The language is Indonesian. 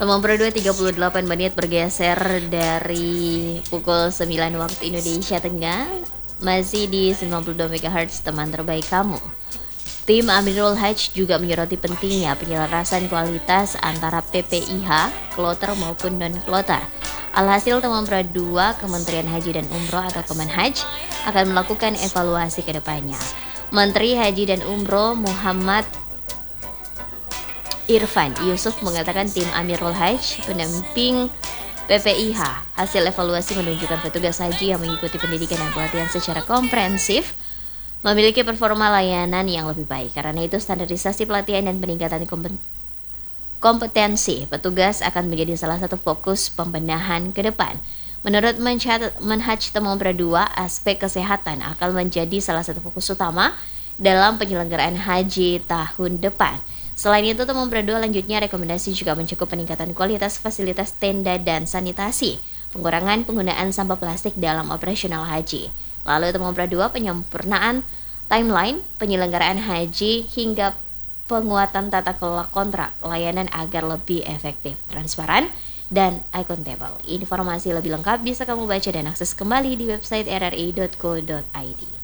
Temon Pro 2 38 menit bergeser dari pukul 9 waktu Indonesia Tengah. Masih di 92 MHz teman terbaik kamu. Tim Amirul Hajj juga menyoroti pentingnya penyelarasan kualitas antara PPIH, kloter maupun non-kloter. Alhasil Temon Pro 2 Kementerian Haji dan Umroh atau Kemenhaj akan melakukan evaluasi ke depannya. Menteri Haji dan Umroh Muhammad Irfan Yusuf mengatakan tim Amirul Hajj pendamping PPIH. Hasil evaluasi menunjukkan petugas haji yang mengikuti pendidikan dan pelatihan secara komprehensif memiliki performa layanan yang lebih baik. Karena itu standarisasi pelatihan dan peningkatan kompetensi petugas akan menjadi salah satu fokus pembenahan ke depan. Menurut Menhaj Temon Pro 2, aspek kesehatan akan menjadi salah satu fokus utama dalam penyelenggaraan haji tahun depan. Selain itu, Temon Pro 2 lanjutnya rekomendasi juga mencakup peningkatan kualitas fasilitas tenda dan sanitasi, pengurangan penggunaan sampah plastik dalam operasional haji. Lalu Temon Pro 2 penyempurnaan timeline penyelenggaraan haji hingga penguatan tata kelola kontrak layanan agar lebih efektif, transparan, dan akuntabel. Informasi lebih lengkap bisa kamu baca dan akses kembali di website rri.co.id.